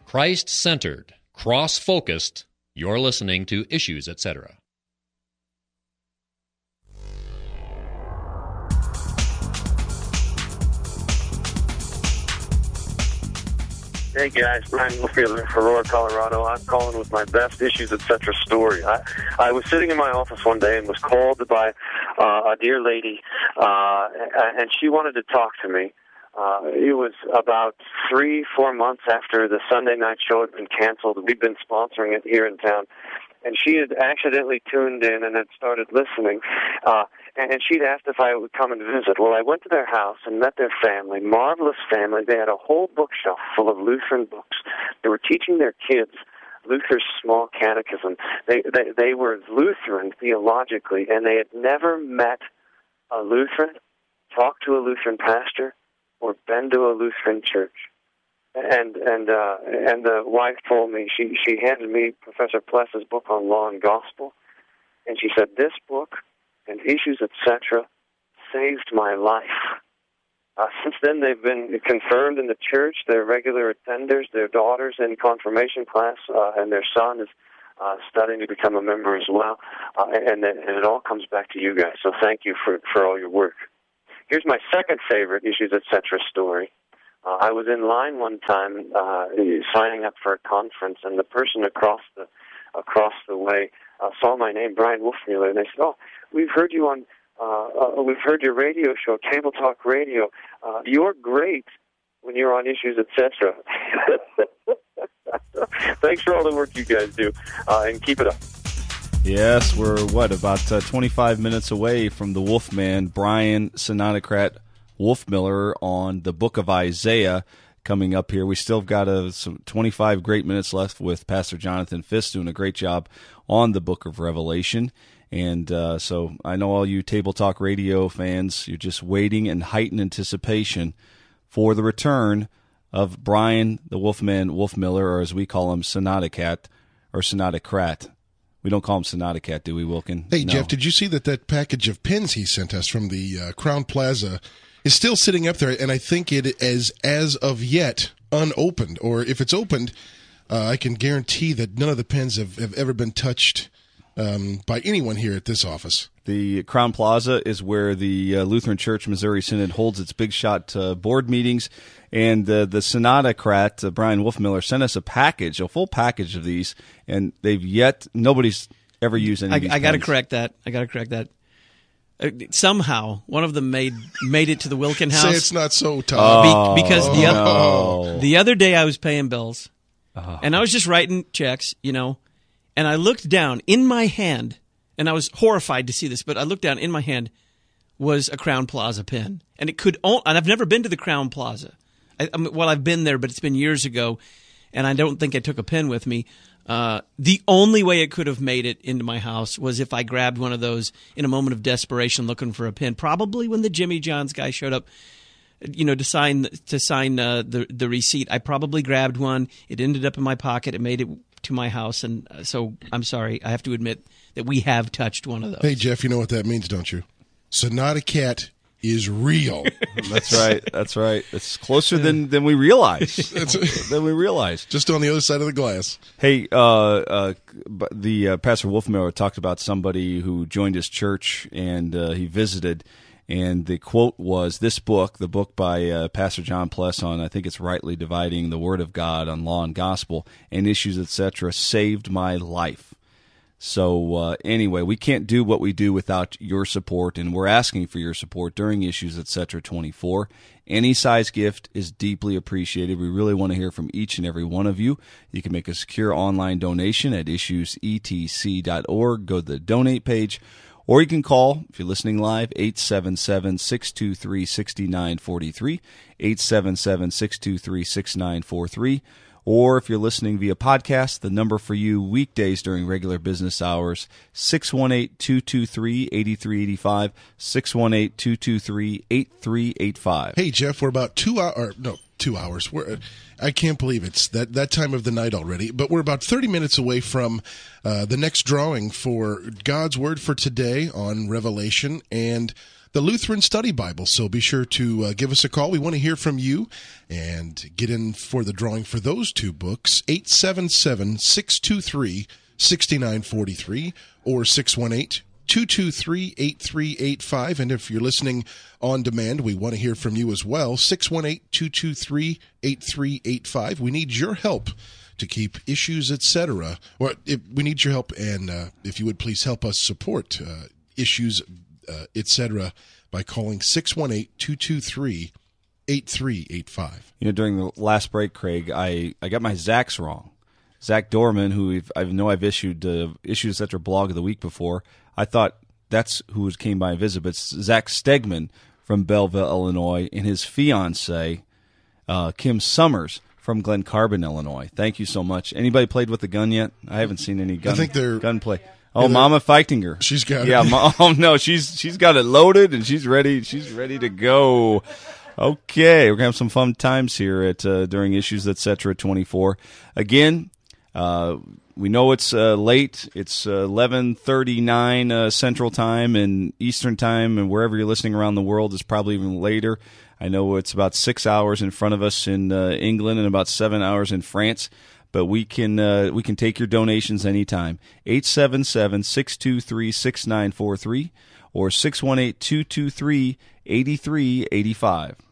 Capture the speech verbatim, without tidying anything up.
Christ-centered, cross-focused. You're listening to Issues, et cetera. Hey guys, Brian Wolfield for Aurora, Colorado. I'm calling with my best Issues, et cetera story. I, I was sitting in my office one day and was called by uh, a dear lady, uh, and she wanted to talk to me. Uh, it was about three, four months after the Sunday night show had been canceled. We'd been sponsoring it here in town. And she had accidentally tuned in and had started listening. Uh, and, and she'd asked if I would come and visit. Well, I went to their house and met their family, marvelous family. They had a whole bookshelf full of Lutheran books. They were teaching their kids Luther's small catechism. They, they, they were Lutheran theologically, and they had never met a Lutheran, talked to a Lutheran pastor, or been to a Lutheran church. And and uh, and the wife told me, she, she handed me Professor Pless's book on Law and Gospel, and she said, this book and Issues, et cetera, saved my life. Uh, since then, they've been confirmed in the church. They're regular attenders. Their daughter's in confirmation class, uh, and their son is uh, studying to become a member as well. Uh, and, and it all comes back to you guys, so thank you for, for all your work. Here's my second favorite Issues, et cetera story. Uh, I was in line one time uh, signing up for a conference, and the person across the across the way uh, saw my name, Brian Wolfmueller, and they said, "Oh, we've heard you on, uh, uh, we've heard your radio show, Table Talk Radio. Uh, you're great when you're on Issues, et cetera" Thanks for all the work you guys do, uh, and keep it up. Yes, we're what about uh, twenty-five minutes away from the Wolfman, Brian Sonatocrat Wolfmueller, on the Book of Isaiah coming up here. We still got uh, some twenty-five great minutes left with Pastor Jonathan Fisk doing a great job on the Book of Revelation. And uh, so I know all you Table Talk Radio fans, you're just waiting in heightened anticipation for the return of Brian the Wolfman Wolfmueller, or as we call him, Sonatocrat or Sonatocrat. We don't call him Sonatocrat, do we, Wilkin? Hey, no. Jeff, did you see that that package of pins he sent us from the uh, Crown Plaza is still sitting up there, and I think it is, as of yet, unopened. Or if it's opened, uh, I can guarantee that none of the pins have, have ever been touched um, by anyone here at this office. The Crown Plaza is where the uh, Lutheran Church Missouri Synod holds its big shot uh, board meetings, and uh, the Sonatocrat, uh, Brian Wolfmueller, sent us a package, a full package of these, and they've yet, nobody's ever used any I, of these I got to pens. correct that. I got to correct that. Uh, somehow, one of them made made it to the Wilkin house. Say it's not so, Tom. Oh, Be, because the, other, no. the other day I was paying bills, Oh. and I was just writing checks, you know, and I looked down in my hand, and I was horrified to see this, but I looked down in my hand was a Crown Plaza pen, and it could. Only, and I've never been to the Crown Plaza. I, I mean, well, I've been there, but it's been years ago, and I don't think I took a pen with me. Uh, the only way it could have made it into my house was if I grabbed one of those in a moment of desperation looking for a pen, probably when the Jimmy John's guy showed up, you know, to sign to sign uh, the the receipt. I probably grabbed one. It ended up in my pocket. It made it to my house, and uh, so I'm sorry. I have to admit that we have touched one of those. Hey, Jeff, you know what that means, don't you? Sonatocrat is real. That's right. That's right. It's closer than, than we realize. than we realize. Just on the other side of the glass. Hey, uh, uh, the uh, Pastor Wolfmueller talked about somebody who joined his church, and uh, he visited, and the quote was, this book, the book by uh, Pastor John Pless on, I think it's Rightly Dividing the Word of God on Law and Gospel and Issues, et cetera, saved my life. So uh, anyway, we can't do what we do without your support, and we're asking for your support during Issues, et cetera, twenty-four. Any size gift is deeply appreciated. We really want to hear from each and every one of you. You can make a secure online donation at issues e t c dot org. Go to the donate page, or you can call, if you're listening live, eight seven seven, six two three, six nine four three, eight seven seven, six two three, six nine four three. Or if you're listening via podcast, the number for you weekdays during regular business hours, six one eight, two two three, eight three eight five, six one eight, two two three, eight three eight five. Hey, Jeff, we're about two hours, no, two hours. We're, I can't believe it's that, that time of the night already, but we're about thirty minutes away from uh, the next drawing for God's Word for Today on Revelation, and the Lutheran Study Bible. So be sure to uh, give us a call. We want to hear from you and get in for the drawing for those two books, eight seven seven, six two three, six nine four three or six one eight, two two three, eight three eight five. And if you're listening on demand, we want to hear from you as well, six one eight, two two three, eight three eight five. We need your help to keep Issues, et cetera. Well, if, we need your help, and uh, if you would please help us support uh, Issues, uh, et cetera, by calling six one eight, two two three, eight three eight five. You know, during the last break, Craig, I, I got my Zachs wrong. Zach Dorman, who we've, I know I've issued uh, Issues, et cetera blog of the week before. I thought that's who came by and visited, but it's Zach Stegman from Belleville, Illinois, and his fiancée, uh, Kim Summers, from Glen Carbon, Illinois. Thank you so much. Anybody played with the gun yet? I haven't seen any gun, I think they're, gunplay. Oh, yeah, Mama Fightinger. She's got yeah, it. Ma- oh no, she's she's got it loaded and she's ready. She's ready to go. Okay, we're gonna have some fun times here at uh, during Issues, et cetera twenty-four. Again, uh, we know it's uh, late. It's uh, eleven thirty-nine uh, Central Time and Eastern Time, and wherever you're listening around the world is probably even later. I know it's about six hours in front of us in uh, England and about seven hours in France, but we can uh, we can take your donations anytime. eight seven seven, six two three, six nine four three or six one eight, two two three, eight three eight five.